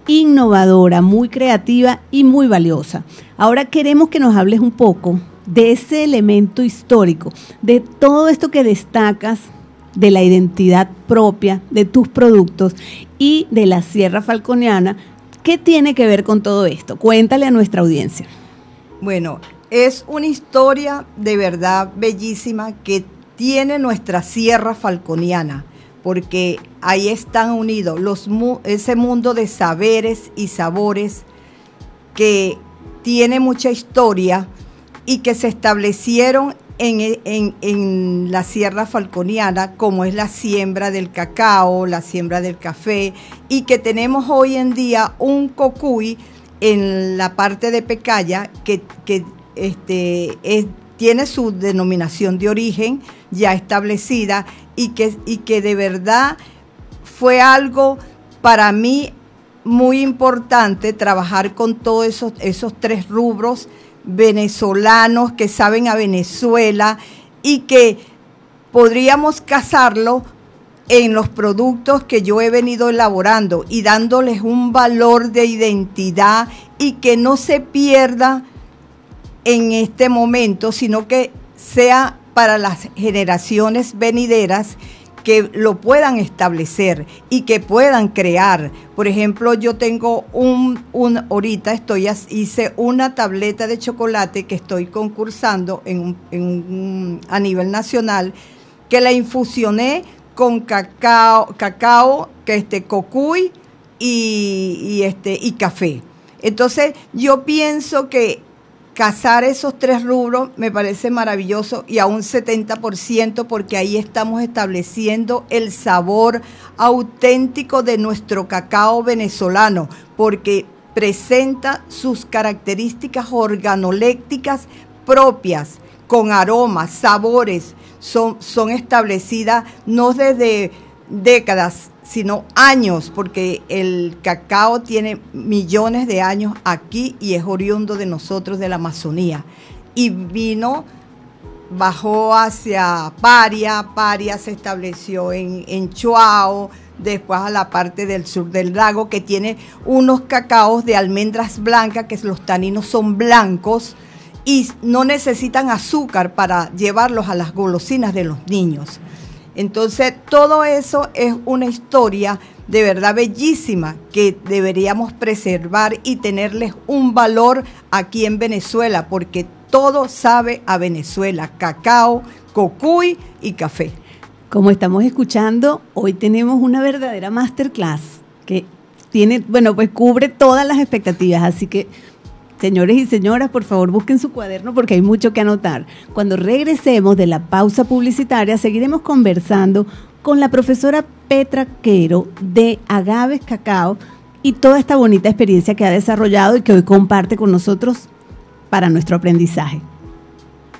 innovadora, muy creativa y muy valiosa. Ahora queremos que nos hables un poco de ese elemento histórico, de todo esto que destacas, de la identidad propia de tus productos y de la Sierra Falconiana. ¿Qué tiene que ver con todo esto? Cuéntale a nuestra audiencia. Bueno, es una historia de verdad bellísima que tiene nuestra Sierra Falconiana, porque ahí están unidos ese mundo de saberes y sabores que tiene mucha historia y que se establecieron en la Sierra Falconiana, como es la siembra del cacao, la siembra del café, y que tenemos hoy en día un cocuy en la parte de Pecaya que tiene su denominación de origen ya establecida y que de verdad fue algo para mí muy importante trabajar con todos esos tres rubros venezolanos que saben a Venezuela y que podríamos casarlo en los productos que yo he venido elaborando y dándoles un valor de identidad y que no se pierda en este momento, sino que sea para las generaciones venideras que lo puedan establecer y que puedan crear. Por ejemplo, yo tengo ahorita hice una tableta de chocolate que estoy concursando a nivel nacional, que la infusioné con cacao, cocuy y café. Entonces, yo pienso que casar esos tres rubros me parece maravilloso y a un 70% porque ahí estamos estableciendo el sabor auténtico de nuestro cacao venezolano, porque presenta sus características organolépticas propias, con aromas, sabores, son establecidas no desde décadas, sino años, porque el cacao tiene millones de años aquí y es oriundo de nosotros, de la Amazonía. Y bajó hacia Paria se estableció en Chuao, después a la parte del sur del lago, que tiene unos cacaos de almendras blancas, que los taninos son blancos y no necesitan azúcar para llevarlos a las golosinas de los niños. Entonces, todo eso es una historia de verdad bellísima que deberíamos preservar y tenerles un valor aquí en Venezuela, porque todo sabe a Venezuela: cacao, cocuy y café. Como estamos escuchando, hoy tenemos una verdadera masterclass que cubre todas las expectativas, así que señores y señoras, por favor busquen su cuaderno porque hay mucho que anotar. Cuando regresemos de la pausa publicitaria, seguiremos conversando con la profesora Petra Quero de Agaves Cacao y toda esta bonita experiencia que ha desarrollado y que hoy comparte con nosotros para nuestro aprendizaje.